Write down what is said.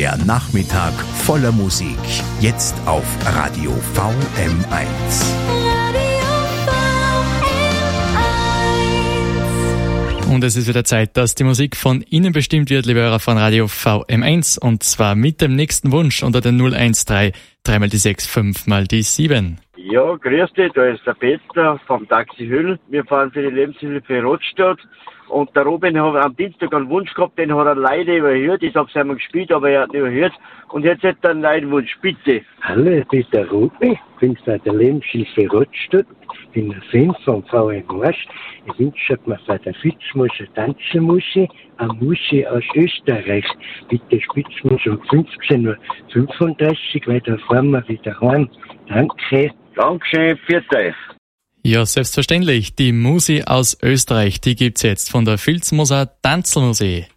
Der Nachmittag voller Musik. Jetzt auf Radio VM1. Und es ist wieder Zeit, dass die Musik von Ihnen bestimmt wird, liebe Hörer von Radio VM1. Und zwar mit dem nächsten Wunsch unter den 013 3 mal die 6, 5 mal die 7. Ja, grüß dich, da ist der Peter vom Taxi Hüll. Wir fahren für die Lebenshilfe Rottstadt. Und der Robin hat am Dienstag einen Wunsch gehabt, den hat er leider überhört. Ich hab's einmal gespielt, aber er hat nicht überhört. Und jetzt hat er einen Leidwunsch, bitte. Hallo, ich bin der Robin, bin von der Lebenshilfe Rottstadt, bin ein Fan vom VM Marsch. Ich wünsche mir von der Fitzmusche Tanzenmusche, eine Musche aus Österreich. Bitte spitzt mir um 15:35 Uhr, weil da fahren wir wieder heim. Danke. Dankeschön, für euch. Ja, selbstverständlich. Die Musi aus Österreich, die gibt's jetzt von der Filzmoser Tanzelmusee.